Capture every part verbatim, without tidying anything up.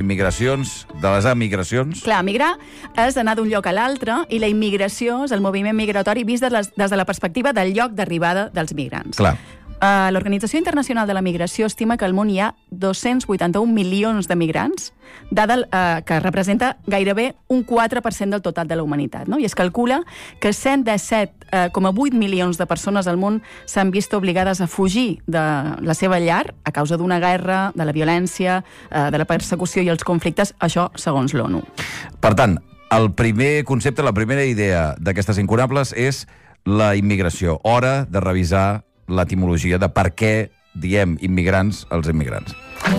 immigracions, de les emigracions... Clar, migrar és anar d'un lloc a l'altre i la immigració és el moviment migratori vist des, les, des de la perspectiva del lloc d'arribada dels migrants. Clar. Uh, L'Organització Internacional de la Migració estima que al món hi ha dos-cents vuitanta-un milions de migrants, dada uh, que representa gairebé un quatre per cent del total de la humanitat. No? I es calcula que cent disset coma vuit milions de persones al món s'han vist obligades a fugir de la seva llar a causa d'una guerra, de la violència, uh, de la persecució i els conflictes, això segons l'ONU. Per tant, el primer concepte, la primera idea d'aquestes incunables és la immigració. Hora de revisar l'etimologia de per què diem immigrants als immigrants.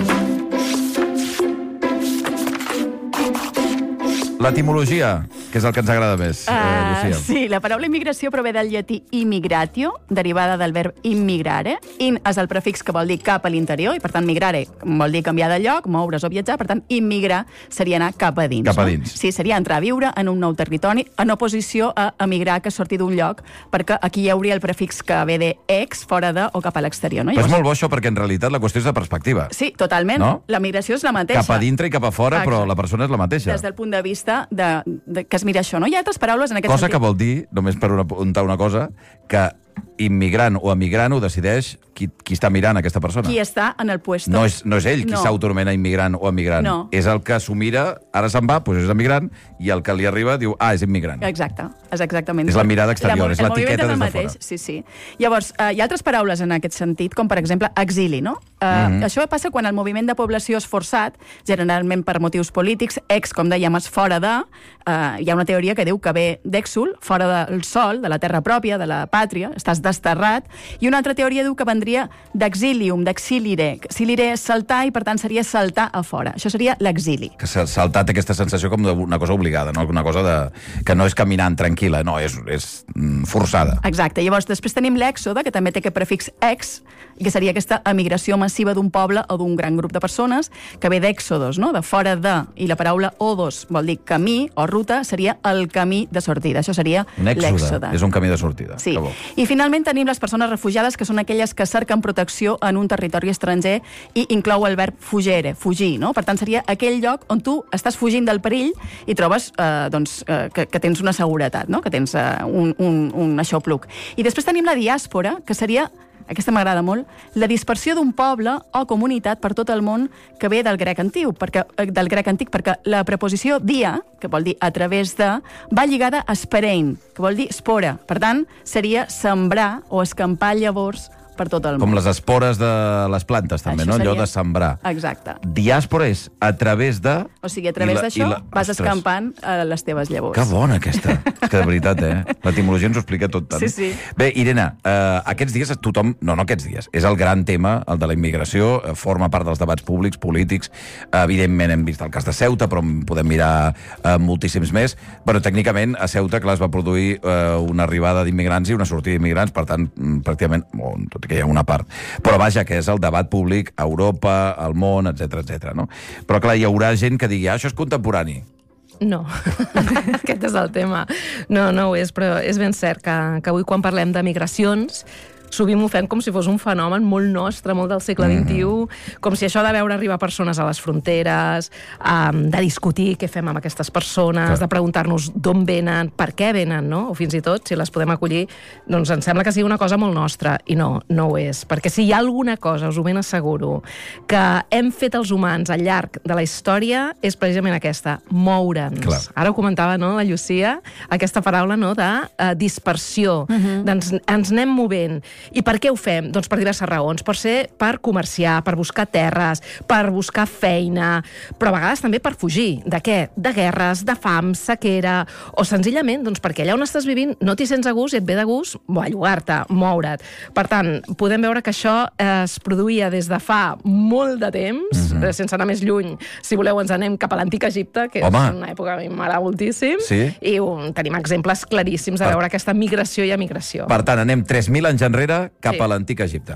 L'etimologia, que és el que ens agrada més, uh, eh, Lucía. Sí, la paraula immigració prové del llatí immigratio, derivada del verb immigrare. In és el prefix que vol dir cap a l'interior, i per tant migrare vol dir canviar de lloc, moure's o viatjar, per tant immigrar seria anar cap a dins. Cap a dins. No? Sí, seria entrar a viure en un nou territori, en oposició a emigrar, que sortir d'un lloc, perquè aquí hi hauria el prefix que ve de ex, fora de o cap a l'exterior. No? Però és molt bo això, perquè en realitat la qüestió és de perspectiva. Sí, totalment. No? La migració és la mateixa. Cap a dintre i cap a fora, Exacte. Però la persona és la mateixa. Des del punt de vista de, de, que es mira això, no? Hi ha altres paraules en aquest cosa sentit. Que vol dir, només per apuntar una cosa, que immigrant o emigrant ho decideix qui, qui està mirant aquesta persona. Qui està en el puesto. No és, no és ell qui No. s'autoanomena immigrant o emigrant. No. És el que s'ho mira, ara se'n va, doncs és emigrant, i el que li arriba diu, ah, és immigrant. Exacte, és exactament. És la mirada exterior, La, és l'etiqueta des de mateix, fora. Sí, sí. Llavors, eh, hi ha altres paraules en aquest sentit, com per exemple exili, no? Eh, Mhm. Això passa quan el moviment de població és forçat, generalment per motius polítics, ex, com dèiem, és fora de... Eh, hi ha una teoria que diu que ve d'èxul, fora del sol, de la terra pròpia, de la pàtria, estàs desterrat, i una altra teoria diu que vendria d'exilium, d'exilire. Exilire és saltar i, per tant, seria saltar a fora. Això seria l'exili. Que s'ha saltat aquesta sensació com d'una cosa obligada, no? Una cosa de... que no és caminant tranquil·la, no, és, és mm, forçada. Exacte. Llavors, després tenim l'èxode, que també té aquest prefix ex, i que seria aquesta emigració massiva d'un poble o d'un gran grup de persones, que ve d'èxodos, no? De fora de, i la paraula odos vol dir camí o ruta, seria el camí de sortida. Això seria l'èxode. És un camí de sortida. Sí. I finalment tenim les persones refugiades, que són aquelles que cerquen protecció en un territori estranger i inclou el verb fugere, fugir, no? Per tant, seria aquell lloc on tu estàs fugint del perill i trobes eh, doncs, eh, que, que tens una seguretat, no? Que tens eh, un, un, un aixopluc. I després tenim la diàspora, que seria, aquesta m'agrada molt, la dispersió d'un poble o comunitat per tot el món que ve del grec antic, perquè, del grec antic, perquè la preposició dia, que vol dir a través de, va lligada a sperein, que vol dir espora. Per tant, seria sembrar o escampar llavors per tot el món. Com les espores de les plantes, també, Això no? Allò seria- de sembrar. Exacte. Diàspora és a través de... O sigui, a través I la- d'això i la- vas Ostres. escampant eh, les teves llavors. Que bona, aquesta. És que de veritat, eh? L'etimologia ens ho explica tot tant. Sí, sí. Bé, Irene, eh, aquests dies tothom... No, no aquests dies. És el gran tema, el de la immigració. eh, Forma part dels debats públics, polítics. Eh, evidentment hem vist el cas de Ceuta, però en podem mirar eh, moltíssims més. Però tècnicament a Ceuta, clar, es va produir eh, una arribada d'immigrants i una sortida d'immigrants, per tant, mm, pràcticament... Oh, tot i que hi ha una part. Però vaja, que és el debat públic a Europa, al món, etcètera, etcètera, no? Però clar, hi haurà gent que digui, ah, això és contemporani. No, aquest és el tema. No, no ho és, però és ben cert que, que avui quan parlem de migracions sovint ho fem com si fos un fenomen molt nostre, molt del segle vint-i-u, mm-hmm. com si això de veure arribar persones a les fronteres, um, de discutir què fem amb aquestes persones, Clar. de preguntar-nos d'on venen, per què venen, no? O fins i tot, si les podem acollir, doncs em sembla que sigui una cosa molt nostra, i no, no ho és. Perquè si hi ha alguna cosa, us ho ben asseguro, que hem fet els humans al llarg de la història, és precisament aquesta, moure'ns. Clar. Ara ho comentava, no, la Llucia, aquesta paraula, no, de uh, dispersió, Mhm. doncs ens anem movent. I per què ho fem? Doncs per diverses raons. Pot ser per comerciar, per buscar terres, per buscar feina, però a vegades també per fugir. De què? De guerres, de fam, sequera, o senzillament doncs, perquè allà on estàs vivint no t'hi sents a gust i et ve de gust bellugar-te, moure't. Per tant, podem veure que això es produïa des de fa molt de temps, mm-hmm. sense anar més lluny. Si voleu, ens anem cap a l'antic Egipte, que Home. és una època que a mi m'agrada moltíssim, Sí. i um, tenim exemples claríssims de Per- veure aquesta migració i emigració. Per tant, anem tres mil anys enrere cap Sí. a l'antic Egipte.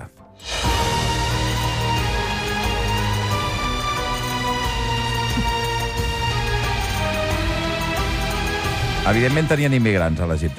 Evidentment tenien immigrants a l'Egipte.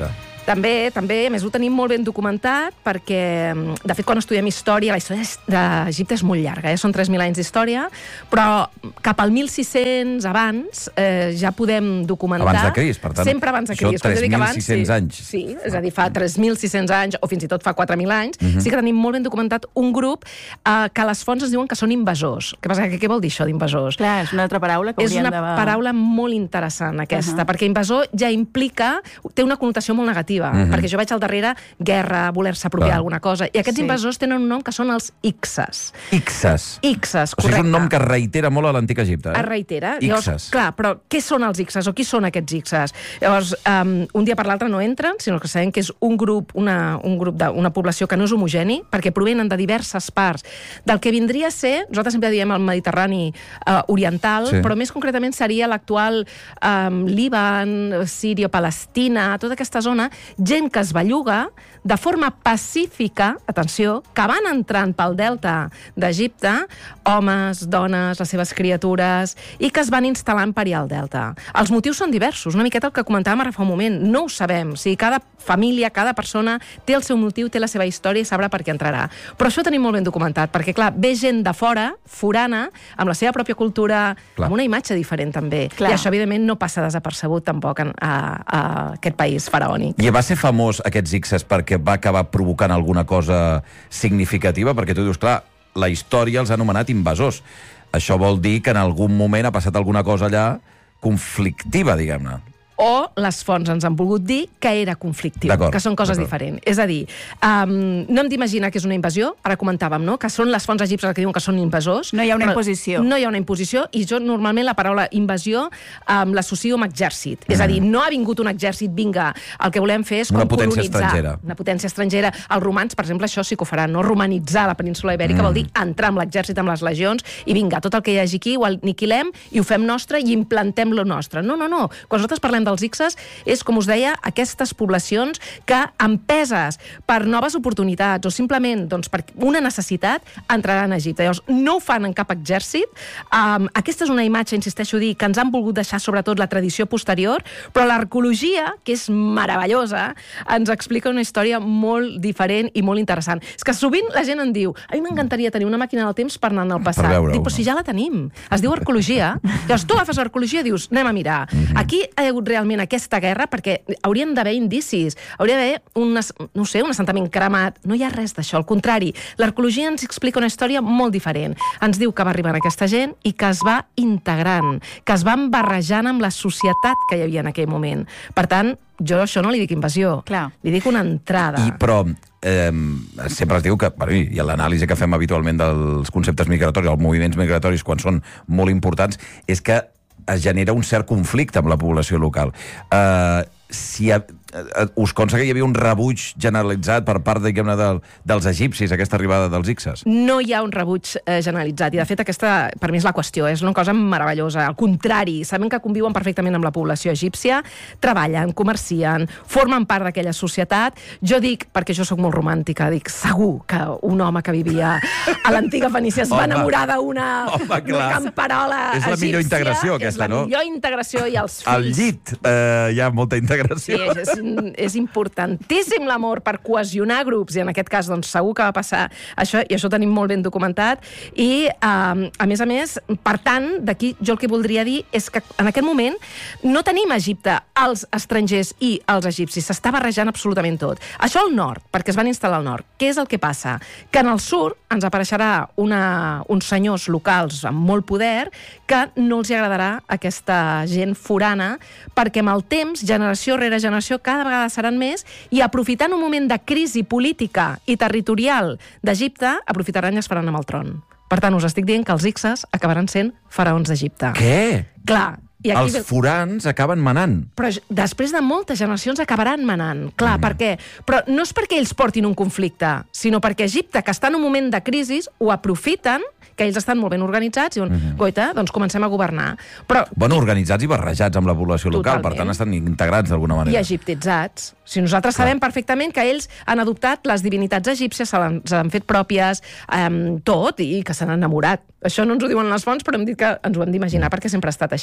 També, també, a més ho tenim molt ben documentat perquè, de fet, quan estudiem història, la història d'Egipte és molt llarga, eh? Són tres mil anys d'història, però cap al mil sis-cents abans eh, ja podem documentar... Abans de Crist, per tant. Sempre abans de Crist. Això tres mil sis-cents anys. Sí, és a dir, fa tres mil sis-cents anys, o fins i tot fa quatre mil anys, uh-huh. sí que tenim molt ben documentat un grup eh, que les fonts ens diuen que són invasors. Què passa? Què vol dir això d'invasors? Clar, és una altra paraula que hauríem de... És una paraula molt interessant, aquesta, uh-huh. perquè invasor ja implica... té una connotació molt negativa, uh-huh. perquè jo veig al darrere guerra, voler-se apropiar d'alguna cosa, i aquests sí. invasors tenen un nom que són els Ixes. Ixes. Ixes, correcte. O sigui, és un nom que es reitera molt a l'antic Egipte. Eh? Es reitera. Ixes. Llavors, clar, però què són els Ixes o qui són aquests Ixes? Llavors, um, un dia per l'altre no entren, sinó que sabem que és un grup, una, un grup de, una població que no és homogeni, perquè provenen de diverses parts del que vindria a ser, nosaltres sempre diem el Mediterrani uh, oriental, sí. però més concretament seria l'actual um, Líban, Síria, Palestina, tota aquesta zona, gent que es belluga de forma pacífica, atenció, que van entrant pel delta d'Egipte, homes, dones, les seves criatures, i que es van instal·lant per allà al delta. Els motius són diversos, una miqueta el que comentàvem ara fa un moment, no ho sabem, o sigui, cada família, cada persona té el seu motiu, té la seva història i sabrà per què entrarà. Però això ho tenim molt ben documentat, perquè, clar, ve gent de fora, forana, amb la seva pròpia cultura, clar. Amb una imatge diferent també. Clar. I això, evidentment, no passa desapercebut tampoc en, a, a aquest país faraònic. I va ser famós aquests Ixes perquè va acabar provocant alguna cosa significativa? Perquè tu dius, clar, la història els ha anomenat invasors. Això vol dir que en algun moment ha passat alguna cosa allà conflictiva, diguem-ne. O les fonts ens han volgut dir que era conflictiu, que són coses diferents. És a dir, um, no hem d'imaginar que és una invasió, ara comentàvem, no?, que són les fonts egípcies que diuen que són invasors. No hi ha una imposició. No hi ha una imposició, i jo normalment la paraula invasió um, l'associo amb exèrcit. Mm. És a dir, no ha vingut un exèrcit, vinga, el que volem fer és com una potència colonitzar. Estrangera. Una potència estrangera. Els romans, per exemple, això sí que ho faran, no? Romanitzar la península ibèrica mm. vol dir entrar amb l'exèrcit, amb les legions, i vinga, tot el que hi hagi aquí ho aniquilem i ho fem nostre i implantem lo nostre. No, no, no. Quan nosaltres parlem dels Ixes, és, com us deia, aquestes poblacions que, empeses per noves oportunitats o simplement doncs, per una necessitat, entraran a Egipte. Llavors, no ho fan en cap exèrcit. Um, aquesta és una imatge, insisteixo a dir, que ens han volgut deixar sobretot la tradició posterior, però l'arqueologia, que és meravellosa, ens explica una història molt diferent i molt interessant. És que sovint la gent en diu, a mi m'encantaria tenir una màquina del temps per anar al passat. Dic, però si ja la tenim. Es diu arqueologia. Llavors, tu agafes l'arqueologia i dius, anem a mirar. Aquí hi ha hagut realment aquesta guerra, perquè haurien d'haver indicis, hauria d'haver un, no sé, un assentament cremat. No hi ha res d'això, al contrari. L'arqueologia ens explica una història molt diferent. Ens diu que va arribar aquesta gent i que es va integrant, que es van barrejant amb la societat que hi havia en aquell moment. Per tant, jo això no li dic invasió, clar. Li dic una entrada. I, però eh, sempre es diu que, per mi, i l'anàlisi que fem habitualment dels conceptes migratoris, els moviments migratoris, quan són molt importants, és que es genera un cert conflicte amb la població local. Uh, si ha, uh, us consta que hi havia un rebuig generalitzat per part, diguem-ne, del, dels egipcis, aquesta arribada dels Ixes? No hi ha un rebuig eh, generalitzat, i de fet aquesta, per mi, és la qüestió, és una cosa meravellosa. Al contrari, sabem que conviuen perfectament amb la població egípcia, treballen, comercien, formen part d'aquella societat. Jo dic, perquè jo sóc molt romàntica, dic, segur que un home que vivia a l'antiga Fenícia es va enamorar d'una camperola egípcia. És la millor integració, aquesta, no? És la millor integració, i els fills... Al llit eh, hi ha molta integració. Sí, és, és importantíssim l'amor per cohesionar grups, i en aquest cas doncs, segur que va passar això, i això ho tenim molt ben documentat. I, eh, a més a més, per tant, d'aquí jo el que voldria dir és que en aquest moment no tenim a Egipte els estrangers i els egipcis, s'està barrejant absolutament tot. Això al nord, perquè es van instal·lar al nord. Què és el que passa? Que en el sud ens apareixerà una, uns senyors locals amb molt poder que no els agradarà aquesta gent forana, perquè amb el temps, generació rere generació, cada vegada seran més, i aprofitant un moment de crisi política i territorial d'Egipte, aprofitaran i es faran amb el tron. Per tant, us estic dient que els Ixes acabaran sent faraons d'Egipte. Què? Clar. I aquí... Els forans acaben manant. Però després de moltes generacions acabaran manant. Clar, mm. per què? Però no és perquè ells portin un conflicte, sinó perquè Egipte, que està en un moment de crisi, ho aprofiten, que ells estan molt ben organitzats, i diuen, mm-hmm. goita, doncs comencem a governar. Però... Bueno, organitzats i barrejats amb la població local, totalment. Per tant estan integrats d'alguna manera. I egiptitzats. Si nosaltres Clar. Sabem perfectament que ells han adoptat les divinitats egípcies, se l'han fet pròpies, um, tot, i que s'han enamorat. Això no ens ho diuen les fonts, però hem dit que ens ho hem d'imaginar, perquè sempre ha estat així. Per tant, estem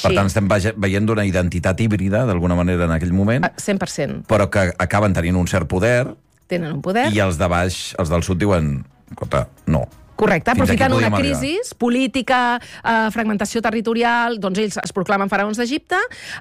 estem veient d'una identitat híbrida, d'alguna manera, en aquell moment, cent per cent. però que acaben tenint un cert poder, Tenen un poder. i els de baix, els del sud, diuen, escolta, no. Correcte, Fins aprofitant aquí una podíem crisi política, eh, fragmentació territorial, doncs ells es proclamen faraons d'Egipte,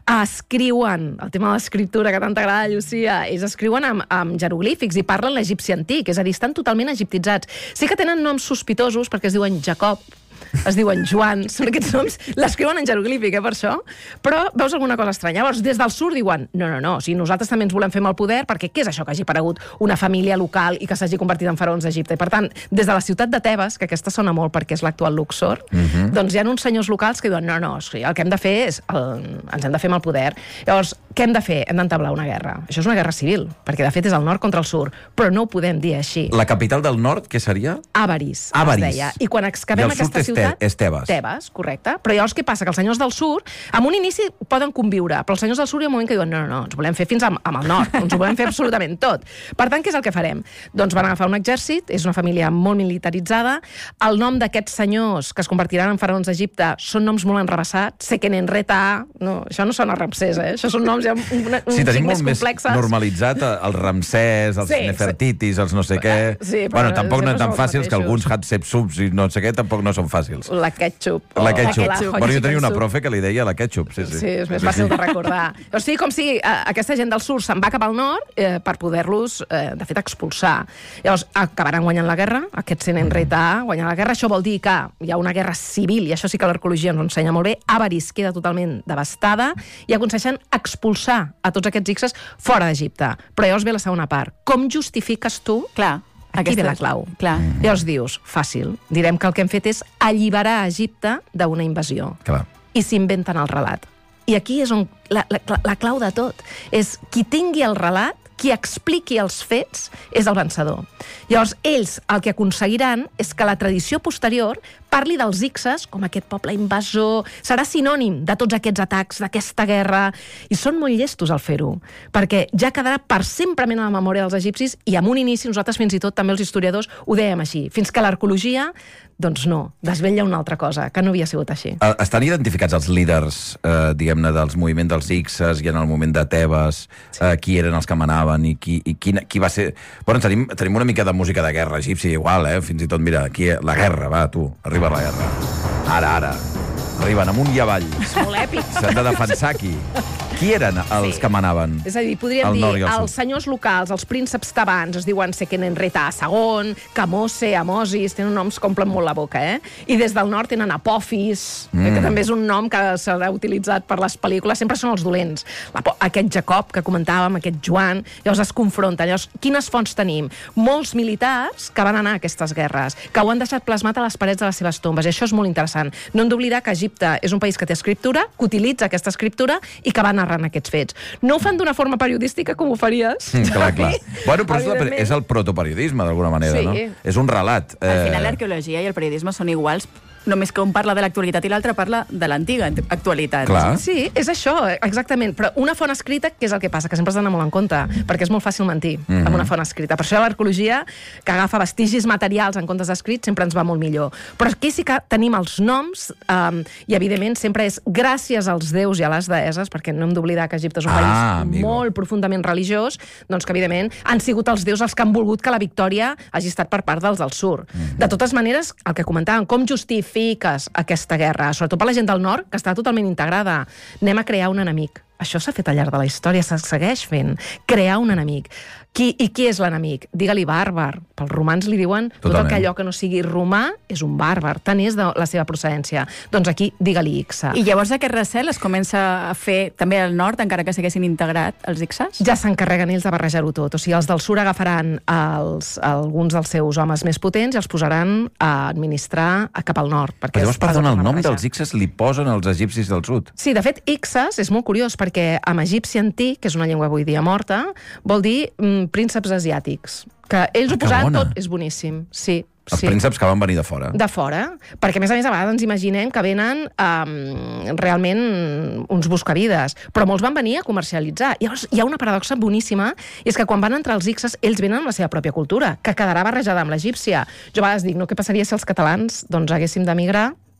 escriuen, el tema de l'escriptura que tant t'agrada, Llucia, ells escriuen amb, amb jeroglífics i parlen l'egipci antic, és a dir, estan totalment egiptitzats. Sí que tenen noms sospitosos perquè es diuen Jacob, es diuen Joan, són aquests noms, l'escriuen en jeroglífic, eh, per això, però veus alguna cosa estranya. Llavors, des del sud diuen, no, no, no, o sigui, nosaltres també ens volem fer amb el poder, perquè què és això que hagi aparegut una família local i que s'hagi convertit en faraons d'Egipte? I, per tant, des de la ciutat de Tebes, que aquesta sona molt perquè és l'actual Luxor, uh-huh. doncs hi ha uns senyors locals que diuen, no, no, o sigui, el que hem de fer és, el, ens hem de fer amb el poder. Llavors, què hem de fer? Hem d'entablar una guerra. Això és una guerra civil, perquè de fet és el nord contra el sud, però no ho podem dir així. La capital del nord, què seria? Avaris, Avaris. es deia. I quan excavem aquesta ciutat... És Tebes. Tebes, correcte. Però llavors què passa? Que els senyors del sud, en un inici poden conviure, però els senyors del sud hi ha un moment que diuen no, no, no, ens volem fer fins amb, amb el nord, ens ho volem fer absolutament tot. Per tant, què és el que farem? Doncs van agafar un exèrcit, és una família molt militaritzada, el nom d'aquests senyors que es convertiran en faraons d'Egipte són noms molt enrebaçats, Seqenenreta, no, això no sona Ramsès, eh? Això són noms ja un, un sí, tenim molt més complexes. Normalitzat el Ramsès, els sí, Nefertitis, els no sé què... Sí, bueno, tampoc no eren tan fàcils que alguns Hatshepsuts i no sé què tampoc no són fàcils. La ketchup. La ketchup. La ketchup. Bueno, jo tenia una profe que li deia la ketchup. Sí, sí. Sí, és més fàcil de recordar. O sigui, com si eh, aquesta gent del sud se'n va cap al nord eh, per poder-los, eh, de fet, expulsar. Llavors, acabaran guanyant la guerra, aquests Seqenenreta guanyant la guerra. Això vol dir que hi ha una guerra civil, i això sí que l'arqueologia ens ensenya molt bé. Avaris queda totalment devastada i aconsegueixen expulsar a tots aquests ixes fora d'Egipte. Però llavors ve la segona part. Com justifiques tu... Clar. Aquí ve la clau. Clar. Llavors dius, fàcil, direm que el que hem fet és alliberar Egipte d'una invasió. Clar. I s'inventen el relat. I aquí és on la, la, la clau de tot. És qui tingui el relat, qui expliqui els fets, és el vencedor. Llavors, ells el que aconseguiran és que la tradició posterior parli dels ixes com aquest poble invasor, serà sinònim de tots aquests atacs, d'aquesta guerra, i són molt llestos al fer-ho, perquè ja quedarà per sempre a la memòria dels egipcis, i en un inici nosaltres fins i tot també els historiadors ho dèiem així, fins que l'arqueologia, doncs no, desvetlla una altra cosa, que no havia sigut així. Estan identificats els líders, eh, diguem-ne, dels moviments dels ixes i en el moment de Tebes, sí. eh, qui eren els que manaven i qui, i qui, qui va ser... Bueno, tenim, tenim una mica de música de guerra egipci, igual, eh? Fins i tot, mira, aquí, la guerra, va, tu, arriba la guerra. Ara, ara. Arriben amunt i avall. És molt èpic. S'han de defensar aquí. Qui eren els sí. que manaven? És a dir, podríem dir, els senyors locals, els prínceps tebans, es diuen Seqenenreta segon, Camose, Amosis, tenen noms que omplen molt la boca, eh? I des del nord tenen Apophis, mm. que també és un nom que serà utilitzat per les pel·lícules, sempre són els dolents. Aquest Jacob que comentàvem, aquest Joan, llavors es confronten. Llavors, quines fonts tenim? Molts militars que van anar a aquestes guerres, que ho han deixat plasmat a les parets de les seves tombes, i això és molt interessant. No hem d'oblidar que Egipte és un país que té escriptura, que utilitza aquesta escriptura i que va narrant aquests fets. No ho fan d'una forma periodística com ho faries. Mm, clar, clar. Bueno, però és, la, és el protoperiodisme, d'alguna manera, sí. no? És un relat. Al final, l'arqueologia i el periodisme són iguals, només que un parla de l'actualitat i l'altre parla de l'antiga actualitat. Clar. Sí, és això, exactament. Però una font escrita, què és el que passa? Que sempre has d'anar molt en compte, perquè és molt fàcil mentir mm-hmm. amb una font escrita. Per això l'arqueologia, que agafa vestigis materials en comptes d'escrits, sempre ens va molt millor. Però aquí sí que tenim els noms, um, i evidentment sempre és gràcies als déus i a les deeses, perquè no hem d'oblidar que Egipte és un ah, país amigo. molt profundament religiós, doncs que evidentment han sigut els déus els que han volgut que la victòria hagi estat per part dels del sud. Mm-hmm. De totes maneres, el que comentàvem, com justifiques aquesta guerra, sobretot per la gent del nord, que està totalment integrada. Anem a crear un enemic. Això s'ha fet al llarg de la història, se segueix fent. Crear un enemic. Qui, I qui és l'enemic? Digue-li bàrbar. Pels romans li diuen tot Totalment. el que allò que no sigui romà és un bàrbar. Tant és de la seva procedència. Doncs aquí, digue-li ixa. I llavors aquest recel es comença a fer també al nord, encara que s'haguessin integrat els ixes? Ja s'encarreguen ells de barrejar-ho tot. O sigui, els del sud agafaran els, alguns dels seus homes més potents i els posaran a administrar cap al nord. Però llavors, perdona, el nom dels ixes li posen els egipcis del sud. Sí, de fet, ixes és molt curiós, perquè en egipci antic, que és una llengua avui dia morta, vol dir mm, prínceps asiàtics. Que ells ah, ho posaran tot, és boníssim. Sí, els sí. prínceps que van venir de fora. De fora, perquè a més a més a vegades ens imaginem que venen um, realment uns buscavides, però molts van venir a comercialitzar. Llavors hi ha una paradoxa boníssima, i és que quan van entrar els ixes, ells venen amb la seva pròpia cultura, que quedarà barrejada amb l'egípcia. Jo a vegades dic, no, què passaria si els catalans doncs, haguéssim d'emigrar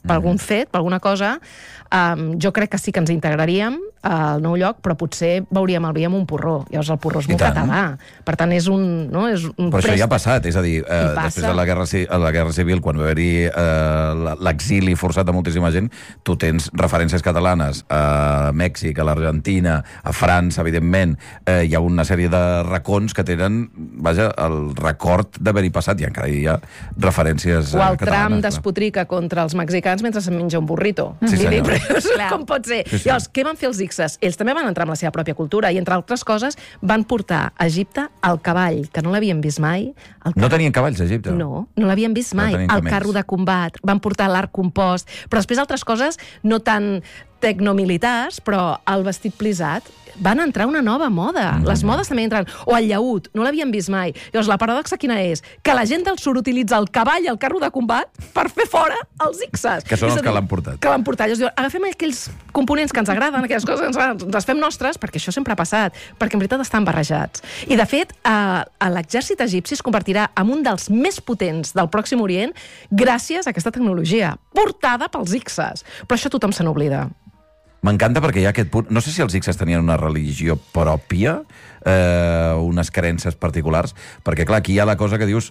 per algun fet, per alguna cosa, um, jo crec que sí que ens integraríem al nou lloc, però potser veuríem el vi amb un porró. Llavors el porró és molt català. Per tant, és un... No? És un però préstec. això ja ha passat, és a dir, eh, després de la guerra, a la guerra civil, quan va haver-hi eh, l'exili forçat de moltíssima gent, tu tens referències catalanes a Mèxic, a l'Argentina, a França, evidentment, eh, hi ha una sèrie de racons que tenen, vaja, el record d'haver-hi passat, i encara hi ha referències eh, o el catalanes. Trump despotrica contra els mexicans mentre se'n menja un burrito. Sí, Li senyor. dic, però com pot ser? Sí, sí. Llavors, què van fer els ixes? Ells també van entrar amb la seva pròpia cultura i, entre altres coses, van portar a Egipte el cavall, que no l'havien vist mai. El No tenien cavalls a Egipte? No, no l'havien vist mai. No tenien El camells. carro de combat, van portar l'arc compost, però després altres coses no tan tecnomilitars, però el vestit plisat van entrar una nova moda. Mm. Les modes també entren. O el llaüt, no l'havien vist mai. Llavors, la paradoxa quina és? Que la gent del sud utilitza el cavall i el carro de combat per fer fora els ixes. Que són És els a dir, que l'han portat. Que l'han portat. Llavors, diuen, agafem aquells components que ens agraden, aquelles coses que ens agraden, les fem nostres, perquè això sempre ha passat, perquè en veritat estan barrejats. I, de fet, eh, l'exèrcit egipci es convertirà en un dels més potents del Pròxim Orient gràcies a aquesta tecnologia, portada pels ixes. Però això tothom se n'oblida. M'encanta perquè hi ha aquest punt... No sé si els ixes tenien una religió pròpia, eh, unes creences particulars, perquè, clar, aquí hi ha la cosa que dius...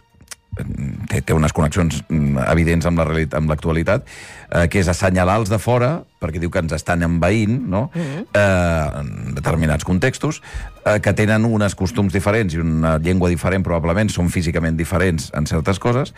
Té, té unes connexions evidents amb la realitat, amb l'actualitat, eh, que és assenyalar els de fora, perquè diu que ens estan envaint, no? Mm-hmm. eh, en determinats contextos, eh, que tenen unes costums diferents i una llengua diferent, probablement, són físicament diferents en certes coses,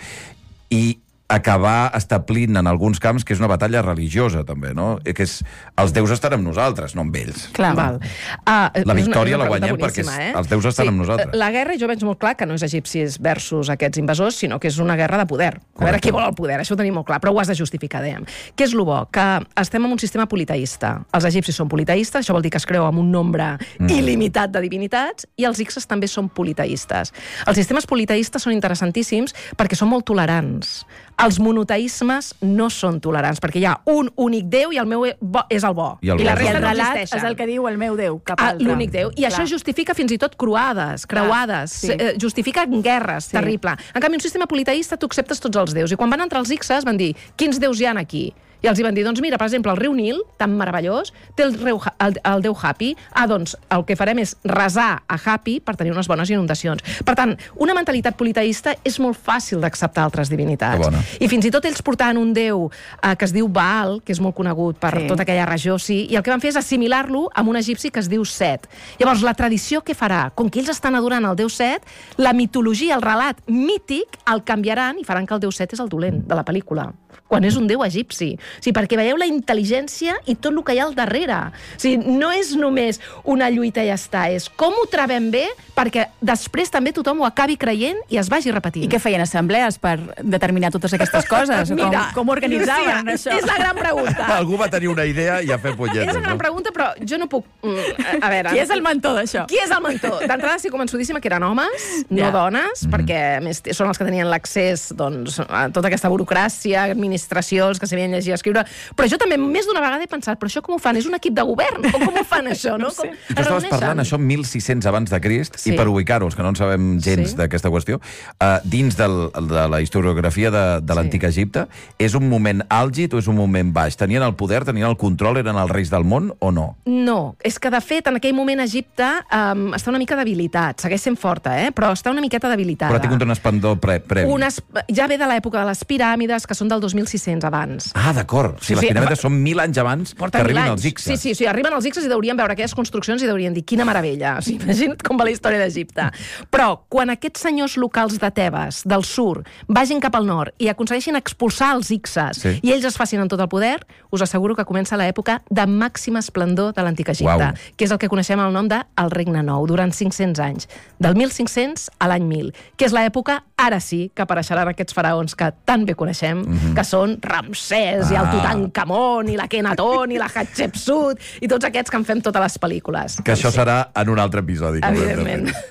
i acabar establint en alguns camps que és una batalla religiosa, també, no? Que és, els déus estan amb nosaltres, no amb ells. Clar. Val. Ah, La victòria una, una la guanyem perquè eh? els déus estan sí, amb nosaltres. La guerra, jo veig molt clar que no és egipcis versus aquests invasors, sinó que és una guerra de poder. A veure qui vol el poder, això ho tenim molt clar, però ho has de justificar, dèiem. Què és el bo? Que estem en un sistema politeista. Els egipcis són politeistes, això vol dir que es creu amb un nombre mm. il·limitat de divinitats, i els ixes també són politeistes. Els sistemes politeistes són interessantíssims perquè són molt tolerants. Els monoteismes no són tolerants, perquè hi ha un únic Déu i el meu bo és el bo. I, el I la bo és resta el no relat existeixen. és el que diu el meu Déu, cap Ah, altre. l'únic Déu. I Clar. això justifica fins i tot croades, creuades, sí. eh, justifica guerres, Sí. terrible. En canvi, un sistema politeista, tu acceptes tots els déus. I quan van entrar els ixes van dir, quins déus hi ha aquí? I els hi van dir, doncs mira, per exemple, el riu Nil, tan meravellós, té el, riu, el, el déu Hapi. Ah, doncs el que farem és resar a Hapi per tenir unes bones inundacions. Per tant, una mentalitat politeista és molt fàcil d'acceptar altres divinitats. Que bona. I fins i tot ells portaven un déu eh, que es diu Baal, que és molt conegut per Sí. tota aquella regió, sí, i el que van fer és assimilar-lo amb un egipci que es diu Set. Llavors, la tradició què farà? Com que ells estan adorant el déu Set, la mitologia, el relat mític, el canviaran i faran que el déu Set és el dolent de la pel·lícula, quan és un déu egipci. O sigui, perquè veieu la intel·ligència i tot el que hi ha al darrere. O sigui, no és només una lluita i ja està, és com ho trobem bé perquè després també tothom ho acabi creient i es vagi repetint. I què feien, assemblees per determinar totes aquestes coses? Mira, com, com organitzaven Lucía, això? és la gran pregunta. Algú va tenir una idea i a fer És punyetes, una gran no? pregunta, però jo no puc... Mm, a veure... Qui és el mentor d'això? Qui és el mentor? D'entrada estic convençudíssima que eren homes, no Ja. dones, perquè a més són els que tenien l'accés, doncs, a tota aquesta burocràcia, administracions, que sabien llegir i escriure. Però jo també més d'una vegada he pensat, però això com ho fan? És un equip de govern? O com ho fan això? No? Com I tu estaves parlant, això, mil sis-cents abans de Crist, Sí. i per ubicar-ho, els que no en sabem gens Sí. d'aquesta qüestió, uh, dins del, de la historiografia de, de Sí. l'antic Egipte, és un moment àlgid o és un moment baix? Tenien el poder, tenien el control, eren els reis del món o no? No, és que de fet en aquell moment Egipte um, està una mica debilitat, segueix sent forta, eh? Però està una miqueta debilitada. Però ha tingut un esplendor pre previ. Unes, ja ve de l'època de les piràmides, que són del dos mil sis-cents abans. Ah, d'acord. O sigui, Sí, les sí, piràmides són mil anys abans Porten que mil arribin anys. els ixes. Sí, sí, sí, arriben els ixes i deurien veure aquelles construccions i deurien dir quina meravella. O sigui, imagina't com va la història d'Egipte. Però quan aquests senyors locals de Tebes, del sud, vagin cap al nord i aconsegueixin expulsar els ixes Sí. i ells es facin en tot el poder, us asseguro que comença l'època de màxima esplendor de l'antic Egipte, Uau. que és el que coneixem el nom de el Regne Nou, durant cinc-cents anys, del mil cinc-cents a l'any mil, que és l'època, ara sí, que apareixeran aquests faraons que tan bé coneixem, mm-hmm. que són Ramsès, ah. i el Ah. Tutankamon, i la Kenaton, i la Hatshepsut, i tots aquests que en fem totes les pel·lícules. Que això serà en un altre episodi. que haurem de fer. Evidentment.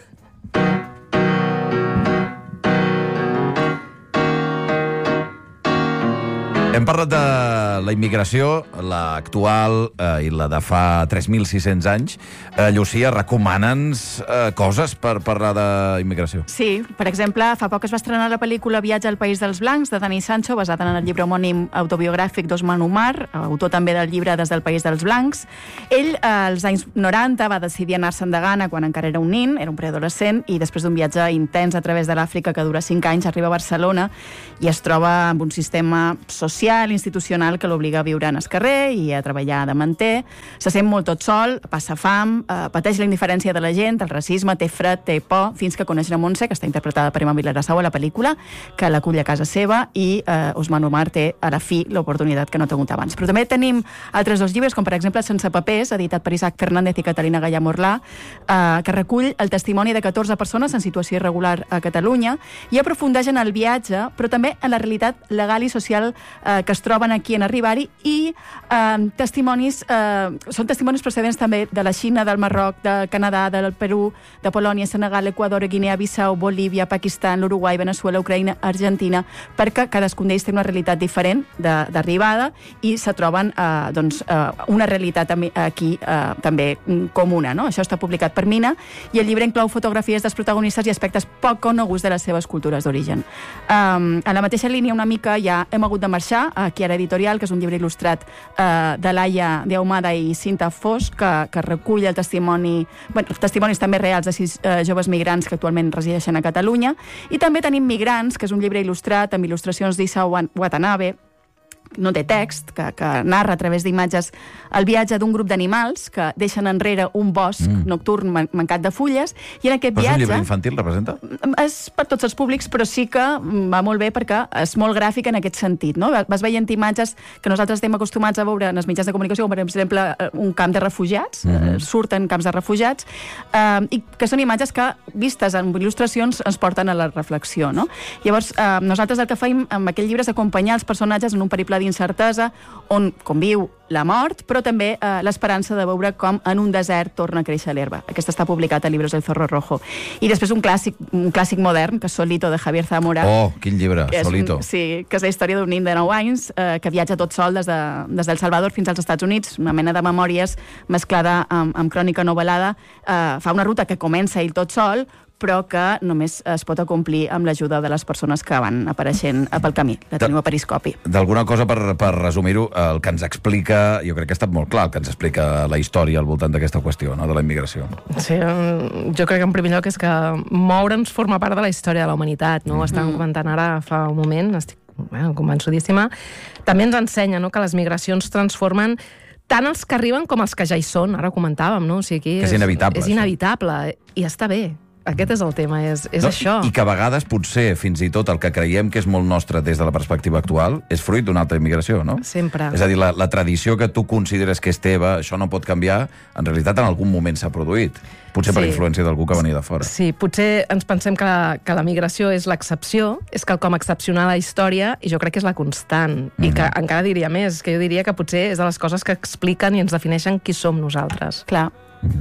Hem parlat de la immigració, l'actual eh, i la de fa tres mil sis-cents anys. Eh, Llucia, recomana'ns eh, coses per parlar d'immigració. Sí, per exemple, fa poc es va estrenar la pel·lícula Viatge al País dels Blancs, de Dani Sancho, basada en el llibre homònim autobiogràfic d'Osman Umar, autor també del llibre Des del País dels Blancs. Ell, eh, als anys noranta, va decidir anar-se'n de Ghana quan encara era un nin, era un preadolescent, i després d'un viatge intens a través de l'Àfrica que dura cinc anys, arriba a Barcelona i es troba amb un sistema social, institucional, que l'obliga a viure en el carrer i a treballar de manter. Se sent molt tot sol, passa fam, eh, pateix la indiferència de la gent, el racisme, té fred, té por, fins que coneix la Montse, que està interpretada per Emma Vilarassau a la pel·lícula, que l'acull a casa seva, i eh, Osman Umar té, a la fi, l'oportunitat que no ha tingut abans. Però també tenim altres dos llibres, com per exemple Sense papers, editat per Isaac Fernández i Catalina Gallà Morlà, eh, que recull el testimoni de catorze persones en situació irregular a Catalunya i aprofundeix en el viatge, però també en la realitat legal i social eh, que es troben aquí en arribar-hi, i eh, testimonis, eh, són testimonis procedents també de la Xina, del Marroc, de Canadà, del Perú, de Polònia, Senegal, Equador, Guinea Bissau, Bolívia, Pakistan, l'Uruguai, Venezuela, Ucraïna, Argentina, perquè cadascun d'ells té una realitat diferent d'arribada i se troben eh, doncs, eh, una realitat aquí eh, també comuna. No? Això està publicat per Mina, i el llibre inclou fotografies dels protagonistes i aspectes poc coneguts de les seves cultures d'origen. Um, en la mateixa línia, una mica, ja hem hagut de marxar a Chiara Editorial, que és un llibre il·lustrat eh, de Laia de Ahumada i Cinta Fosc, que, que recull el testimoni, bueno, testimonis també reals de sis eh, joves migrants que actualment resideixen a Catalunya. I també tenim Migrants, que és un llibre il·lustrat amb il·lustracions d'Issa Watanabe, no té text, que, que narra a través d'imatges el viatge d'un grup d'animals que deixen enrere un bosc mm. nocturn man mancat de fulles, i en aquest però viatge... és un llibre infantil, representa? És per tots els públics, però sí que va molt bé perquè és molt gràfic en aquest sentit, no? Vas veient imatges que nosaltres estem acostumats a veure en els mitjans de comunicació, com per exemple un camp de refugiats, mm -hmm. surten camps de refugiats, eh, i que són imatges que, vistes en il·lustracions, ens porten a la reflexió, no? Llavors, eh, nosaltres el que fem amb aquell llibre és acompanyar els personatges en un periple d'incertesa on conviu la mort, però també eh, l'esperança de veure com en un desert torna a créixer l'herba. Aquest està publicat a Libros del Zorro Rojo. I després un clàssic, un clàssic modern, que és Solito, de Javier Zamora. Oh, quin llibre, Solito. Un, sí, que és la història d'un nen de nou anys eh, que viatja tot sol des de, des del Salvador fins als Estats Units, una mena de memòries mesclada amb, amb crònica novel·lada. Eh, fa una ruta que comença ell tot sol, però que només es pot acomplir amb l'ajuda de les persones que van apareixent pel camí. La tenim a Periscopi. D'alguna cosa, per, per resumir-ho, el que ens explica, jo crec que ha estat molt clar, el que ens explica la història al voltant d'aquesta qüestió, no?, de la immigració. Sí, jo crec que en primer lloc és que moure'ns forma part de la història de la humanitat, no? Ho estàvem comentant ara fa un moment, estic bueno, convençudíssima. També ens ensenya, no?, que les migracions transformen tant els que arriben com els que ja hi són, ara ho comentàvem, no? O sigui, que és inevitable. És inevitable, i està bé. Aquest és el tema, és, és no, això. I que a vegades potser, fins i tot, el que creiem que és molt nostre des de la perspectiva actual és fruit d'una altra immigració, no? Sempre. És a dir, la, la tradició que tu consideres que és teva, això no pot canviar, en realitat en algun moment s'ha produït. Potser sí. Per influència d'algú que venia de fora. Sí, potser ens pensem que la, que la migració és l'excepció, és quelcom excepcional a la història, i jo crec que és la constant. Mm-hmm. I que encara diria més, que jo diria que potser és de les coses que expliquen i ens defineixen qui som nosaltres. Clar.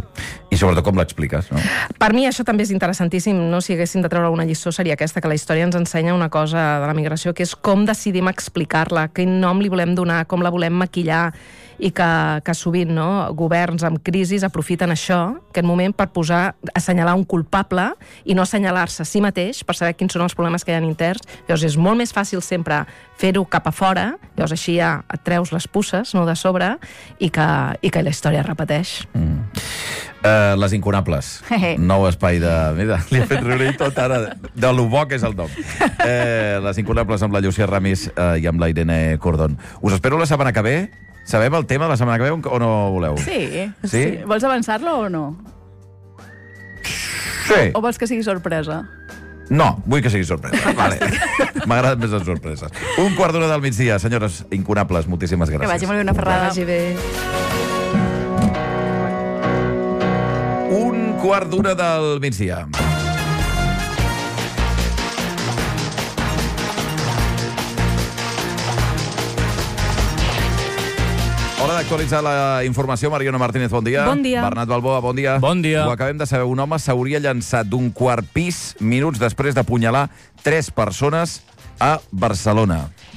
I sobretot com l'expliques, no? Per mi això també és interessantíssim, no? Si haguéssim de treure una lliçó seria aquesta, que la història ens ensenya una cosa de la migració, que és com decidim explicar-la, quin nom li volem donar, com la volem maquillar, i que, que sovint, no?, governs amb crisis aprofiten això, aquest moment, per posar, assenyalar un culpable i no assenyalar-se a si mateix per saber quins són els problemes que hi ha interns. Llavors és molt més fàcil sempre fer-ho cap a fora, llavors així ja et treus les puces, no?, de sobre, i que, i que la història es repeteix. Mm. Uh, les Incunables, nou espai de... Mira, li he fet riure i tot ara, de lo bo que és el nom. Uh, les Incunables amb la Llucia Ramis uh, i amb la Irene Cordón. Us espero la setmana que ve. Sabem el tema de la setmana que ve o no voleu? Sí. Sí? sí. Vols avançar-lo o no? Sí. O vols que sigui sorpresa? No, vull que sigui sorpresa. Vale. M'agraden més les sorpreses. Un quart d'hora del migdia, senyores Incunables, moltíssimes gràcies. Que vagi molt bé una ferrada. Que vagi bé. Un quart d'hora del migdia. Hora d'actualitzar la informació. Mariona Martínez, bon dia. Bon dia. Bernat Balboa, bon dia. Bon dia. Ho acabem de saber. Un home s'hauria llançat d'un quart pis minuts després d'apunyalar tres persones a Barcelona.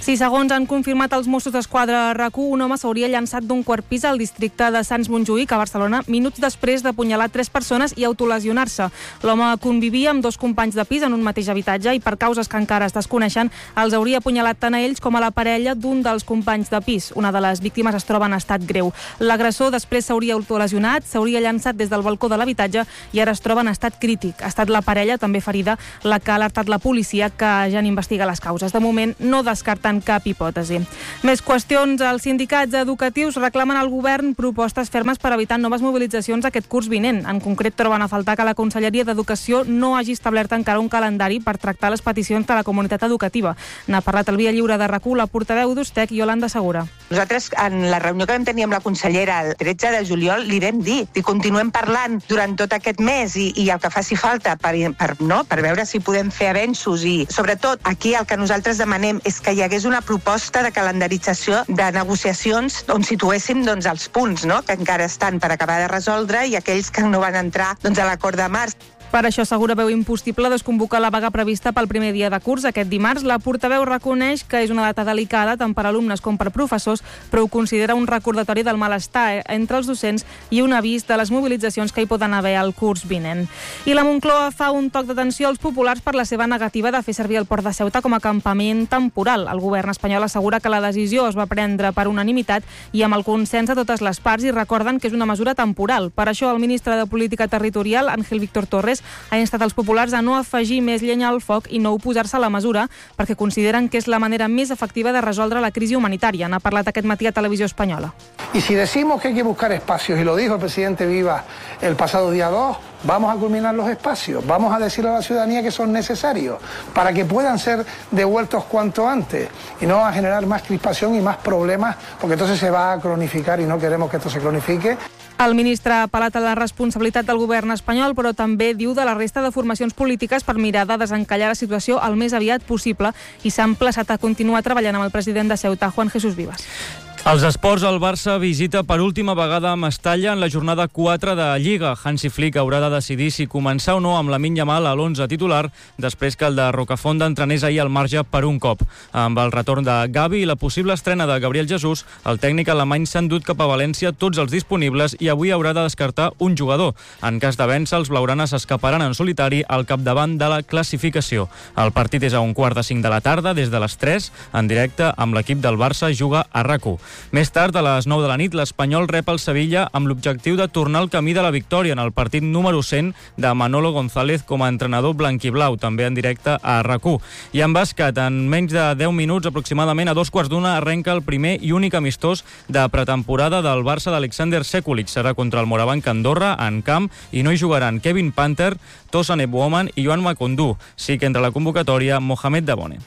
Si segons han confirmat els Mossos d'Esquadra a RAC u, un home s'hauria llançat d'un quart pis al districte de Sants Montjuïc, a Barcelona, minuts després d'apunyalar tres persones i autolesionar-se. L'home convivia amb dos companys de pis en un mateix habitatge i per causes que encara es desconeixen els hauria apunyalat tant a ells com a la parella d'un dels companys de pis. Una de les víctimes es troba en estat greu. L'agressor després s'hauria autolesionat, s'hauria llançat des del balcó de l'habitatge i ara es troba en estat crític. Ha estat la parella, també ferida, la que ha alertat la policia, que ja n'investiga les causes. De moment no descarten cap hipòtesi. Més qüestions. Els sindicats educatius reclamen al govern propostes fermes per evitar noves mobilitzacions aquest curs vinent. En concret, troben a faltar que la Conselleria d'Educació no hagi establert encara un calendari per tractar les peticions de la comunitat educativa. N'ha parlat al Via Lliure de RAC u la portaveu d'Ustec, Iolanda Segura. Nosaltres, en la reunió que vam tenir amb la consellera el tretze de juliol, li vam dir i continuem parlant durant tot aquest mes i, i el que faci falta per, per, no, per veure si podem fer avenços i, sobretot, aquí el que nosaltres demanem és que hi hagués una proposta de calendarització de negociacions on situéssim doncs, els punts no? que encara estan per acabar de resoldre i aquells que no van entrar doncs, a l'acord de març. Per això Segura veu impossible desconvocar la vaga prevista pel primer dia de curs aquest dimarts. La portaveu reconeix que és una data delicada tant per alumnes com per professors, però ho considera un recordatori del malestar entre els docents i un avís de les mobilitzacions que hi poden haver al curs vinent. I la Moncloa fa un toc d'atenció als populars per la seva negativa de fer servir el port de Ceuta com a campament temporal. El govern espanyol assegura que la decisió es va prendre per unanimitat i amb el consens de totes les parts i recorden que és una mesura temporal. Per això el ministre de Política Territorial, Ángel Víctor Torres, ha instat els populars a no afegir més llenya al foc i no oposar-se a la mesura perquè consideren que és la manera més efectiva de resoldre la crisi humanitària. N'ha parlat aquest matí a Televisió Espanyola. Y si decimos que hay que buscar espacios, y lo dijo el presidente Vivas el pasado día dos, vamos a culminar los espacios, vamos a decirle a la ciudadanía que son necesarios para que puedan ser devueltos cuanto antes y no a generar más crispación y más problemas, porque entonces se va a cronificar y no queremos que esto se cronifique. El ministre ha apel·lat a la responsabilitat del govern espanyol, però també diu de la resta de formacions polítiques per mirar de desencallar la situació el més aviat possible i s'ha emplaçat a continuar treballant amb el president de Ceuta, Juan Jesús Vivas. Els esports, el Barça visita per última vegada a Mestalla en la jornada quatre de Lliga. Hansi Flick haurà de decidir si començar o no amb Lamine Yamal a l'onze titular després que el de Rocafonda entrenés ahir al marge per un cop. Amb el retorn de Gavi i la possible estrena de Gabriel Jesús, el tècnic alemany s'ha endut cap a València tots els disponibles i avui haurà de descartar un jugador. En cas de vèncer, els blaugranes s'escaparan en solitari al capdavant de la classificació. El partit és a un quart de cinc de la tarda, des de les tres, en directe amb l'equip del Barça juga a RAC u. Més tard, a les nou de la nit, l'Espanyol rep el Sevilla amb l'objectiu de tornar al camí de la victòria en el partit número cent de Manolo González com a entrenador blanquiblau, també en directe a RAC u. I en bàsquet, en menys de deu minuts aproximadament, a dos quarts d'una, arrenca el primer i únic amistós de pretemporada del Barça d'Alexander Sekulic. Serà contra el Morabanc Andorra, en camp, i no hi jugaran Kevin Panther, Tosan Ebouoman i Joan Macondú. Sí que entra a la convocatòria Mohamed Dabone.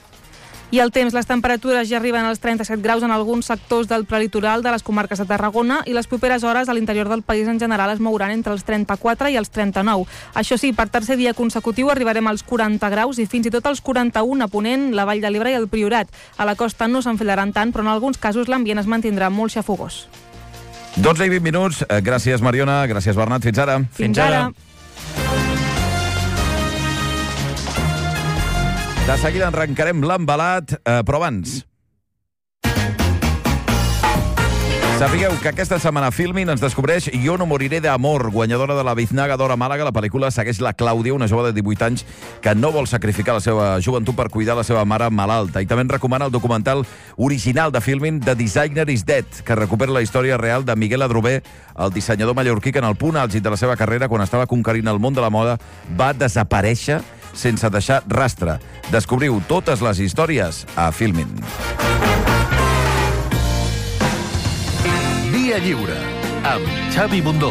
I el temps, les temperatures ja arriben als trenta-set graus en alguns sectors del prelitoral de les comarques de Tarragona i les properes hores a l'interior del país en general es mouran entre els trenta-quatre i els trenta-nou. Això sí, per tercer dia consecutiu arribarem als quaranta graus i fins i tot als quaranta-un a Ponent, la Vall de l'Ebre i el Priorat. A la costa no s'enfilaran tant, però en alguns casos l'ambient es mantindrà molt xafogós. dotze i vint minuts. Gràcies, Mariona. Gràcies, Bernat. Fins ara. Fins, Fins ara. ara. De seguida arrencarem l'embalat, eh, però abans... Sapigueu que aquesta setmana Filmin ens descobreix Jo no moriré d'amor, guanyadora de la Biznaga d'Or a Màlaga. La pel·lícula segueix la Clàudia, una jove de divuit anys que no vol sacrificar la seva joventut per cuidar la seva mare malalta. I també ens recomana el documental original de Filmin, The Designer is Dead, que recupera la història real de Miguel Adrover, el dissenyador mallorquí que en el punt àlgid de la seva carrera, quan estava conquerint el món de la moda, va desaparèixer sense deixar rastre. Descobriu totes les històries a Filmin. Via Lliure, amb Xavi Bundó.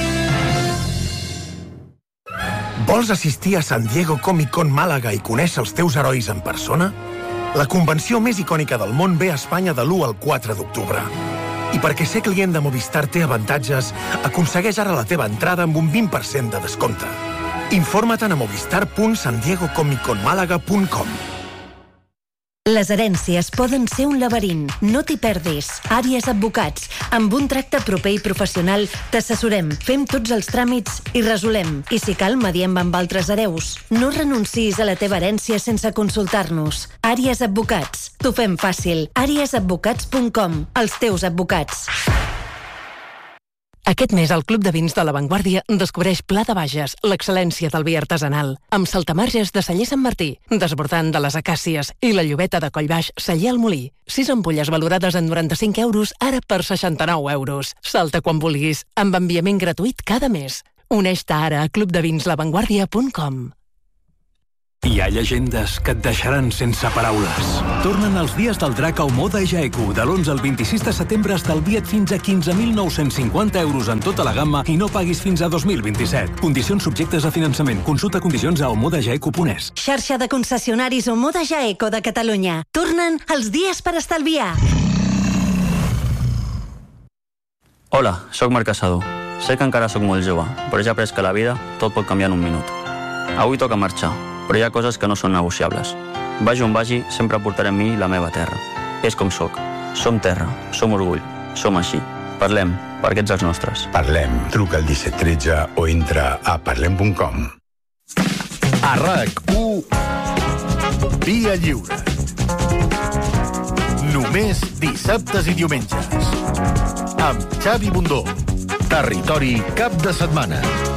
Vols assistir a San Diego Comic Con Màlaga i conèixer els teus herois en persona? La convenció més icònica del món ve a Espanya de l'u al quatre d'octubre. I perquè ser client de Movistar té avantatges, aconsegueix ara la teva entrada amb un vint per cent de descompte. Informa-te'n a movistar punt san diego comic con malaga punt com. Les herències poden ser un laberint. No t'hi perdis. Àries Advocats. Amb un tracte proper i professional t'assessorem, fem tots els tràmits i resolem. I si cal, mediem amb altres hereus. No renuncis a la teva herència sense consultar-nos. Àries Advocats. T'ho fem fàcil. àries advocats punt com. Els teus advocats. Aquest mes al Club de Vins de La Vanguardia descobreix Pla de Bages, l'excel·lència del vi artesanal, amb saltamarges de celler Sant Martí, desbordant de les acàcies i la llobeta de Collbaix celler al Molí. Sis ampolles valorades en noranta-cinc euros, ara per seixanta-nou euros. Salta quan vulguis, amb enviament gratuït cada mes. Uneix-te ara a club de vins la vanguardia punt com. Hi ha llegendes que et deixaran sense paraules. Tornen els dies del drac a Omoda Jaeku. De l'onze al vint-i-sis de setembre estalvia't fins a quinze mil nou-cents cinquanta euros en tota la gamma i no paguis fins a dos mil vint-i-set. Condicions subjectes a finançament. Consulta condicions a omoda jaeku punt es. Xarxa de concessionaris Omoda Jaeku de Catalunya. Tornen els dies per estalviar. Hola, sóc Marc Casado. Sé que encara sóc molt jove, però ja he après que la vida tot pot canviar en un minut. Avui toca marxar, però hi ha coses que no són negociables. Vagi on vagi, sempre portaré amb mi la meva terra. És com sóc. Som terra, som orgull, som així. Parlem, perquè ets els nostres. Parlem. Truca al disset tretze o entra a parlem punt com. A RAC u, Via Lliure. Només dissabtes i diumenges. Amb Xavi Bundó. Territori cap de setmana.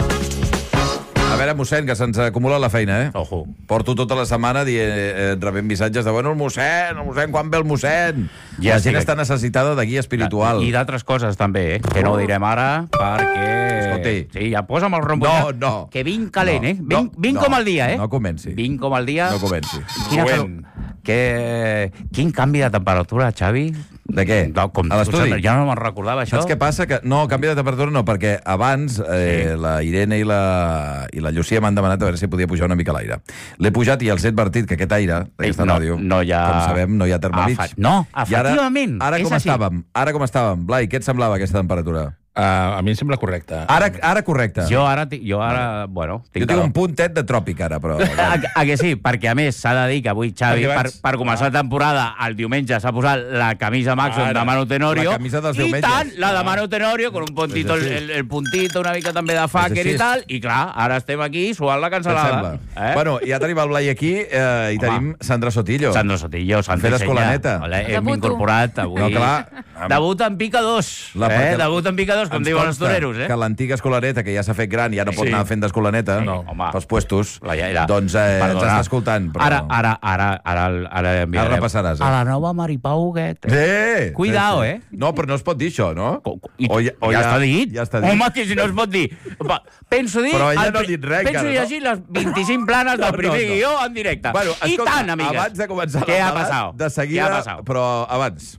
A veure, mossèn, que se'ns acumula la feina, eh? Ojo. Porto tota la setmana dient, eh, rebent missatges de, bueno, el mossèn, el mossèn, quan ve el mossèn? Ja la gent estic... està necessitada de guia espiritual. I d'altres coses, també, eh? Que no ho direm ara, perquè... Escolti. Sí, ja posa'm el rombo. No, no. Que vinc calent, No, eh? Vinc, no, vinc no. com el dia, eh? No comenci. Vinc com el dia... No comenci. Quina Següent. calor... Que... Quin canvi de temperatura, Xavi? De què? No, com, A l'estudi? Ja no me'n recordava, això. Saps què passa? Que no, canvi de temperatura no, perquè abans eh, sí. la Irene i la, i la Llucia m'han demanat a veure si podia pujar una mica l'aire. L'he pujat i els he advertit que aquest aire, d'aquesta no, ràdio, no hi ha... com sabem, no hi ha termòmits. Afa... No, efectivament. I ara, ara com així. estàvem? Ara com estàvem? Blai, què et semblava aquesta temperatura? Uh, a mi em sembla correcte. Ara, ara correcte. Jo ara, jo ara bueno... Jo tinc un puntet de tròpic ara, però... a, a que sí? Perquè, a més, s'ha de dir que avui, Xavi, per, vaig... per començar la temporada, el diumenge s'ha posat la camisa Maxon de Manu Tenorio. La camisa dels I diumenges. tant, la de Manu Tenorio, con un puntito, el, el, el puntito, una mica també de fàquer i tal. I clar, ara estem aquí suant la cansalada. Eh? Bueno, ja tenim el Blai aquí eh, i Home. tenim Sandra Sotillo. Sandra Sotillo, Santa Fer Isenya. d'escolaneta. Hola, hem incorporat avui... No, clar. Debut en pica dos. La- Eh? perquè Debut en pica dos, com ens diuen els consta toreros. Eh? que l'antiga escolaneta, que ja s'ha fet gran i ja no pot Sí. anar fent d'escolaneta, No, home. pels puestos, La iaia. doncs eh, ens Perdona. està escoltant. Però... Ara, ara, ara, ara, ara enviarem. Ara repassaràs, eh? A la nova Maripau Huguet. Eh! Cuidao, sí, sí. eh? No, però no es pot dir això, no? I, O ja, o ja, està dit. Ja està dit. Home, que si no es pot dir. Va, penso dir... Però ella el no ha pri- dit res, Penso encara, llegir les vint-i-cinc planes No, del primer no, no. guió en directe. Bueno, I escolta, tant, amigues. abans de començar Què el ha debat, passat? de seguida, Què ha passat? però abans...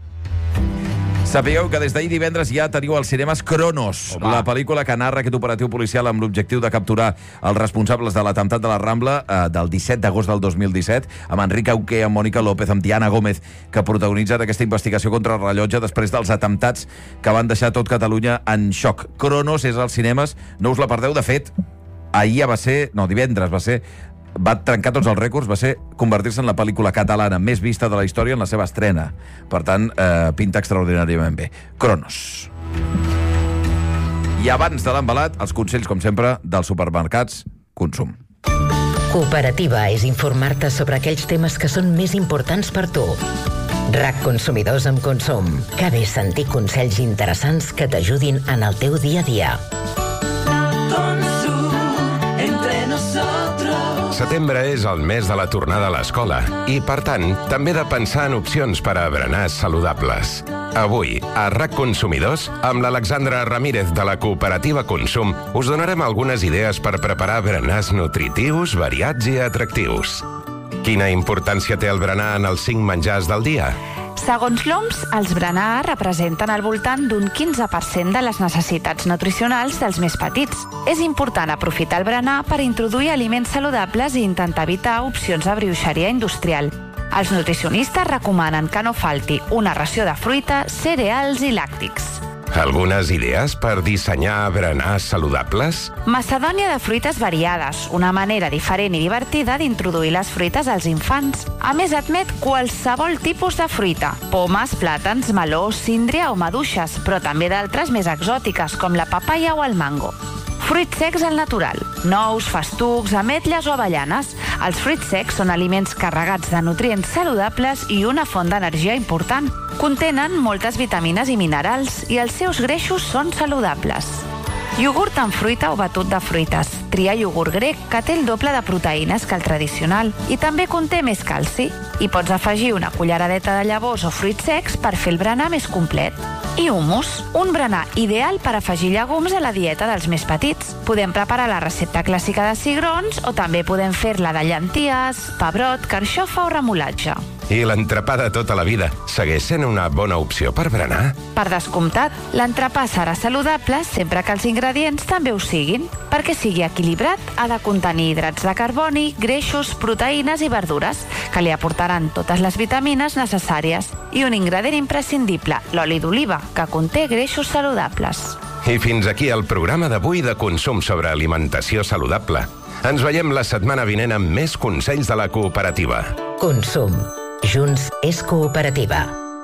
Sapigueu que des d'ahir divendres ja teniu als cinemes Cronos, Home. la pel·lícula que narra aquest operatiu policial amb l'objectiu de capturar els responsables de l'atemptat de la Rambla eh, del disset d'agost del dos mil disset, amb Enric Auqué, amb Mònica López, amb Diana Gómez, que protagonitzen aquesta investigació contra el rellotge després dels atemptats que van deixar tot Catalunya en xoc. Cronos és als cinemes, no us la perdeu. De fet, ahir ja va ser... No, divendres va ser... va trencar tots els rècords, va ser convertir-se en la pel·lícula catalana més vista de la història en la seva estrena. Per tant, eh, pinta extraordinàriament bé. Cronos. I abans de l'embalat, els consells, com sempre, dels supermercats Consum. Cooperativa és informar-te sobre aquells temes que són més importants per tu. R A C Consumidors amb Consum. Que bé sentir consells interessants que t'ajudin en el teu dia a dia. Setembre és el mes de la tornada a l'escola i, per tant, també de pensar en opcions per a berenars saludables. Avui, a R A C Consumidors, amb l'Alexandra Ramírez de la Cooperativa Consum, us donarem algunes idees per preparar berenars nutritius, variats i atractius. Quina importància té el berenar en els cinc menjars del dia? Segons l'O M S, els berenars representen al voltant d'un quinze per cent de les necessitats nutricionals dels més petits. És important aprofitar el berenar per introduir aliments saludables i intentar evitar opcions de brioixeria industrial. Els nutricionistes recomanen que no falti una ració de fruita, cereals i làctics. Algunes idees per dissenyar berenars saludables? Macedònia de fruites variades, una manera diferent i divertida d'introduir les fruites als infants. A més, admet qualsevol tipus de fruita: pomes, plàtans, meló, síndria o maduixes, però també d'altres més exòtiques, com la papaia o el mango. Fruits secs al natural: nous, festucs, ametlles o avellanes. Els fruits secs són aliments carregats de nutrients saludables i una font d'energia important. Contenen moltes vitamines i minerals i els seus greixos són saludables. Iogurt amb fruita o batut de fruites. Tria iogurt grec, que té el doble de proteïnes que el tradicional i també conté més calci. Hi pots afegir una culleradeta de llavors o fruits secs per fer el berenar més complet. I hummus, un berenar ideal per afegir llegums a la dieta dels més petits. Podem preparar la recepta clàssica de cigrons o també podem fer-la de llenties, pebrot, carxofa o remolatge. I l'entrepà de tota la vida segueix sent una bona opció per berenar? Per descomptat, l'entrepà serà saludable sempre que els ingredients també ho siguin. Perquè sigui equilibrat, ha de contenir hidrats de carboni, greixos, proteïnes i verdures, que li aportaran totes les vitamines necessàries. I un ingredient imprescindible, l'oli d'oliva, que conté greixos saludables. I fins aquí el programa d'avui de consum sobre alimentació saludable. Ens veiem la setmana vinent amb més consells de la cooperativa. Consum. Junts és cooperativa.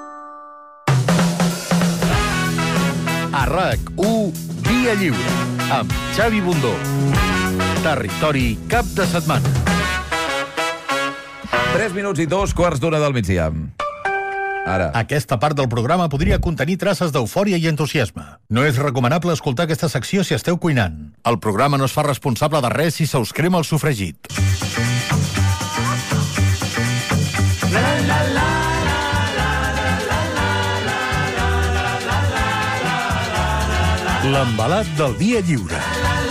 A RAC u, Via Lliure, amb Xavi Bundó. Territori cap de setmana. Tres minuts i dos quarts d'una del migdia. Ara. Aquesta part del programa podria contenir traces d'eufòria i entusiasme. No és recomanable escoltar aquesta secció si esteu cuinant. El programa no es fa responsable de res si se us crema el sofregit. L'embalat del Dia Lliure.